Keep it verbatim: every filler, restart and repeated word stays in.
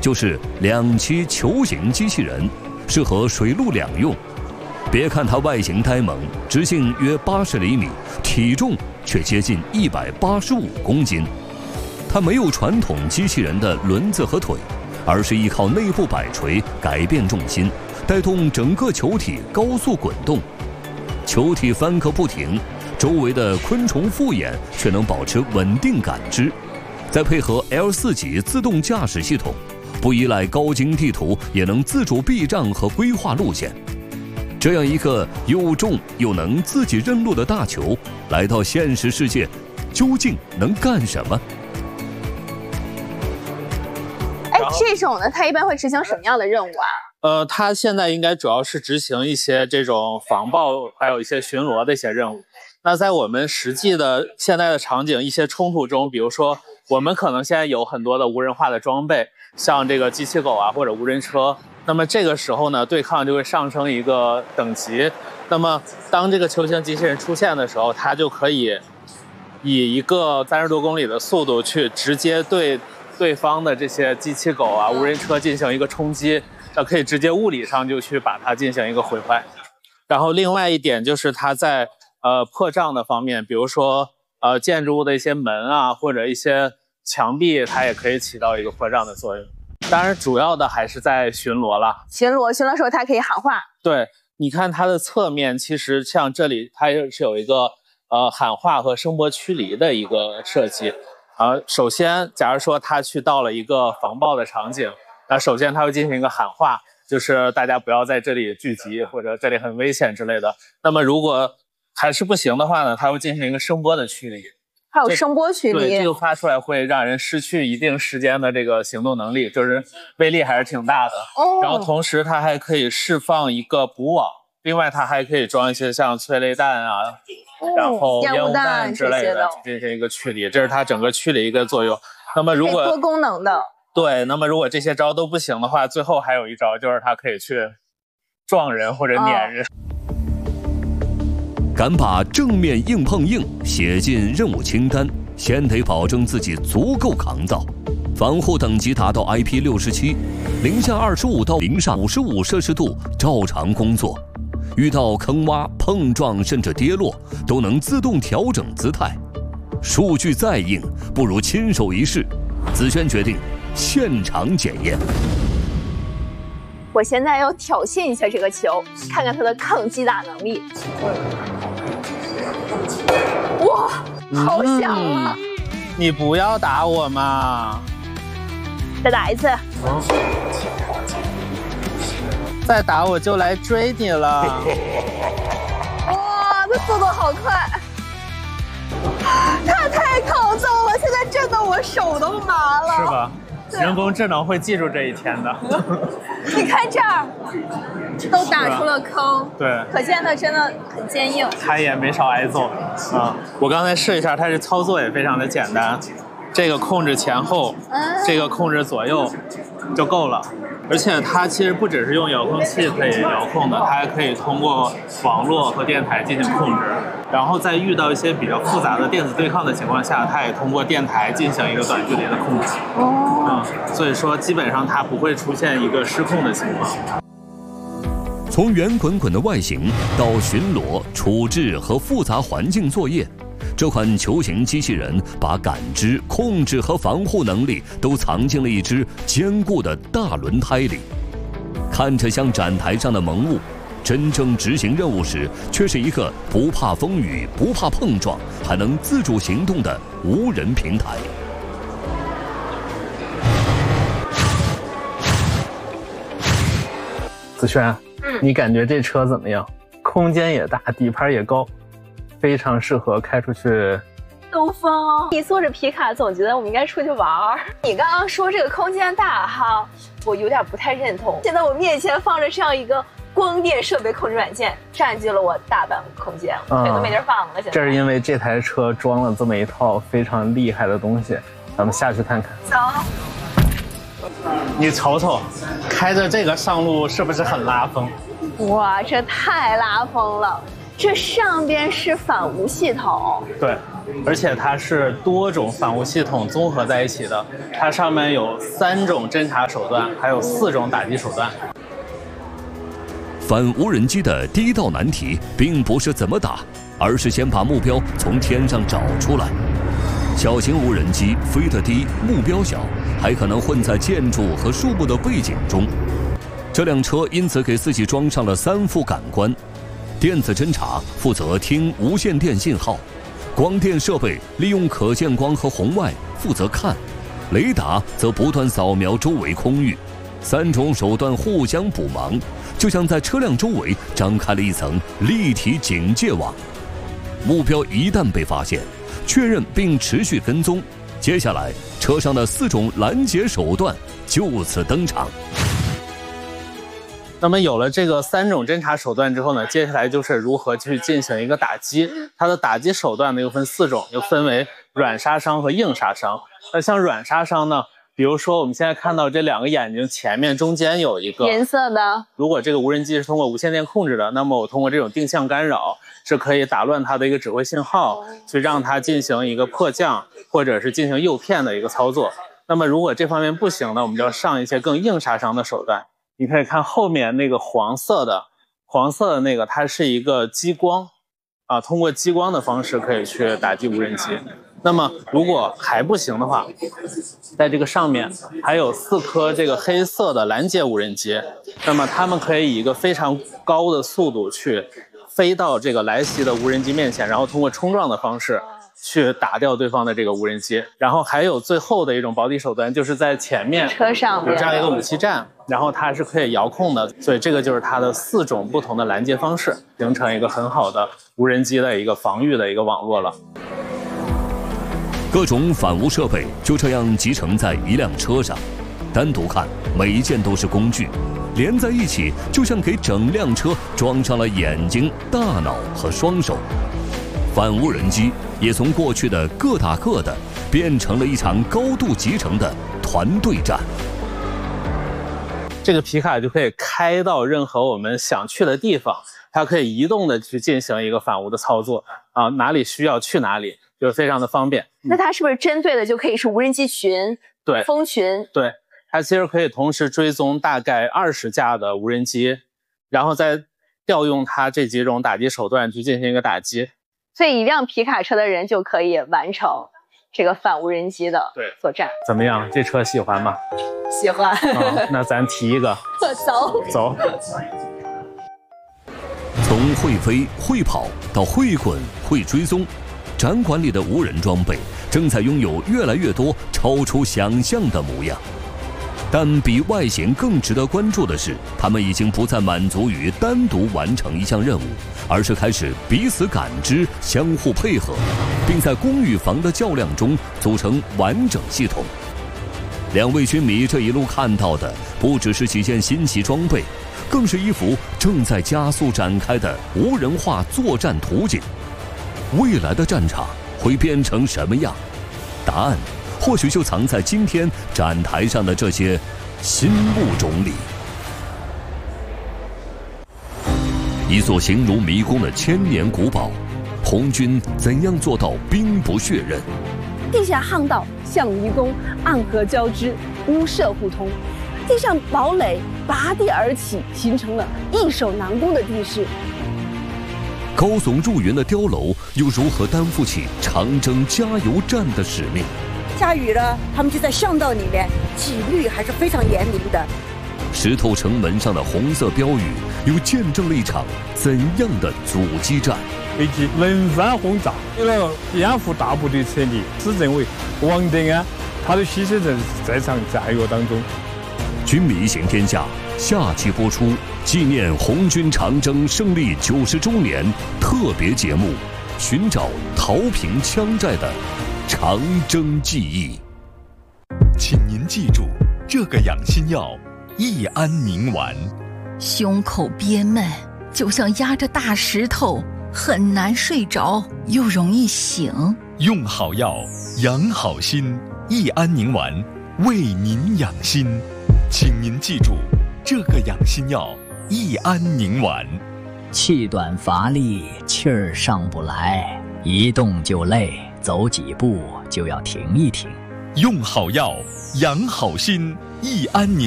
就是两栖球形机器人，适合水陆两用。别看它外形呆萌，直径约八十厘米，体重却接近一百八十五公斤。它没有传统机器人的轮子和腿，而是依靠内部摆锤改变重心，带动整个球体高速滚动。球体翻个不停，周围的昆虫复眼却能保持稳定感知。再配合 L 四 级自动驾驶系统，不依赖高精地图，也能自主避障和规划路线。这样一个又重又能自己认路的大球，来到现实世界，究竟能干什么？ 哎，这种呢，它一般会执行什么样的任务啊？ 呃，它现在应该主要是执行一些这种防暴，还有一些巡逻的一些任务。那在我们实际的现在的场景，一些冲突中，比如说我们可能现在有很多的无人化的装备，像这个机器狗啊或者无人车。那么这个时候呢，对抗就会上升一个等级。那么当这个球形机器人出现的时候，它就可以以一个三十多公里的速度去直接对对方的这些机器狗啊、无人车进行一个冲击。它可以直接物理上就去把它进行一个毁坏。然后另外一点就是它在呃破障的方面，比如说呃建筑物的一些门啊或者一些墙壁，它也可以起到一个破障的作用。当然主要的还是在巡逻了。 巡逻巡逻时候它可以喊话。 对，你看它的侧面，其实像这里它也是有一个呃喊话和声波驱离的一个设计。啊、呃，首先假如说它去到了一个防暴的场景，那首先它会进行一个喊话，就是大家不要在这里聚集，或者这里很危险之类的。那么如果还是不行的话呢，它会进行一个声波的驱离。 还有声波驱离。 对，这个发出来会让人失去一定时间的这个行动能力，就是威力还是挺大的。哦。然后同时它还可以释放一个捕网，另外它还可以装一些像催泪弹啊，哦、然后烟雾弹之类的进行一个驱离，这是它整个驱离一个作用。那么如果多功能的。 对，那么如果这些招都不行的话，最后还有一招，就是它可以去撞人或者碾人。 敢把正面硬碰硬写进任务清单，先得保证自己足够抗造。防护等级达到 I P 六十七，零下二十五到零上五十五摄氏度照常工作。遇到坑洼、碰撞甚至跌落，都能自动调整姿态。数据再硬，不如亲手一试。子轩决定现场检验。 我现在要挑衅一下这个球，看看它的抗击打能力。哇，好响啊！ 嗯、你不要打我嘛！ 再打一次。 嗯、再打我就来追你了。 哇，这速度好快！它太抗造了，现在震得我手都麻了。 是吧？人工智能会记住这一天的。 你看这儿，都打出了坑。 对， 可见它真的很坚硬。 它也没少挨揍啊！我刚才试一下，它这操作也非常的简单，这个控制前后，嗯、这个控制左右就够了。而且它其实不只是用遥控器可以遥控的，它还可以通过网络和电台进行控制。然后在遇到一些比较复杂的电子对抗的情况下，它也通过电台进行一个短距离的控制。哦，嗯，所以说基本上它不会出现一个失控的情况。 从圆滚滚的外形到巡逻、处置和复杂环境作业，这款球形机器人把感知、控制和防护能力都藏进了一只坚固的大轮胎里。看着像展台上的萌物，真正执行任务时，却是一个不怕风雨、不怕碰撞，还能自主行动的无人平台。 子轩，嗯，你感觉这车怎么样？空间也大，底盘也高，非常适合开出去兜风。你坐着皮卡，总觉得我们应该出去玩。你刚刚说这个空间大哈，我有点不太认同。现在我面前放着这样一个光电设备控制软件，占据了我大半空间，腿、嗯、都没地儿放了。现在这是因为这台车装了这么一套非常厉害的东西，咱们下去看看。 走。 你瞅瞅，开着这个上路是不是很拉风？ 哇，这太拉风了！这上边是反无系统， 对， 而且它是多种反无系统综合在一起的，它上面有三种侦察手段，还有四种打击手段。 反无人机的第一道难题并不是怎么打，而是先把目标从天上找出来。小型无人机飞得低，目标小，还可能混在建筑和树木的背景中。这辆车因此给自己装上了三副感官：电子侦察负责听无线电信号，光电设备利用可见光和红外负责看，雷达则不断扫描周围空域。三种手段互相补忙，就像在车辆周围张开了一层立体警戒网。目标一旦被发现，确认并持续跟踪，接下来车上的四种拦截手段就此登场。 那么有了这个三种侦察手段之后呢，接下来就是如何去进行一个打击。它的打击手段呢又分四种，又分为软杀伤和硬杀伤。那像软杀伤呢，比如说我们现在看到这两个眼睛前面中间有一个颜色的， 如果这个无人机是通过无线电控制的，那么我通过这种定向干扰是可以打乱它的一个指挥信号，去让它进行一个迫降或者是进行诱骗的一个操作。那么如果这方面不行呢，我们就要上一些更硬杀伤的手段。你可以看后面那个黄色的黄色的那个，它是一个激光啊，通过激光的方式可以去打击无人机。那么如果还不行的话，在这个上面还有四颗这个黑色的拦截无人机，那么它们可以以一个非常高的速度去飞到这个来袭的无人机面前，然后通过冲撞的方式去打掉对方的这个无人机。然后还有最后的一种保底手段，就是在前面车上有这样一个武器站，然后它是可以遥控的，所以这个就是它的四种不同的拦截方式，形成一个很好的无人机的一个防御的一个网络了。 各种反无设备就这样集成在一辆车上，单独看每一件都是工具，连在一起就像给整辆车装上了眼睛、大脑和双手。反无人机也从过去的各打各的，变成了一场高度集成的团队战。 这个皮卡就可以开到任何我们想去的地方，它可以移动的去进行一个反无的操作啊，哪里需要去哪里，就非常的方便。 那它是不是针对的就可以是无人机群、 对， 蜂群？ 对，它其实可以同时追踪大概二十架的无人机，然后再调用它这几种打击手段去进行一个打击。 所以一辆皮卡车的人就可以完成这个反无人机的作战。 怎么样？这车喜欢吗？ 喜欢。 哦，那咱提一个。 走走。 从会飞、会跑到会滚、会追踪，展馆里的无人装备正在拥有越来越多超出想象的模样。但比外形更值得关注的是，他们已经不再满足于单独完成一项任务，而是开始彼此感知、相互配合，并在攻与防的较量中组成完整系统。两位军迷这一路看到的不只是几件新奇装备，更是一幅正在加速展开的无人化作战图景。未来的战场会变成什么样？答案或许就藏在今天展台上的这些新物种里。一座形如迷宫的千年古堡，红军怎样做到兵不血刃？ 地下巷道像迷宫，暗河交织，屋舍互通。地上堡垒拔地而起，形成了易守难攻的地势。 高耸入云的碉楼又如何担负起长征加油站的使命？ 下雨了，他们就在巷道里面，纪律还是非常严明的。 石头城门上的红色标语又见证了一场怎样的阻击战？ 飞机轮番轰炸，为了掩护大部队撤离，自认为王德安他的牺牲在这场战役当中。 军迷行天下下期播出，纪念红军长征胜利九十周年特别节目，寻找桃坪枪寨的长征记忆。 请您记住这个养心药益安宁丸。 胸口憋闷，就像压着大石头，很难睡着，又容易醒。 用好药，养好心，益安宁丸为您养心。请您记住这个养心药益安宁丸。 气短乏力，气儿上不来，一动就累， 走几步就要停一停。 用好药，养好心，益安宁。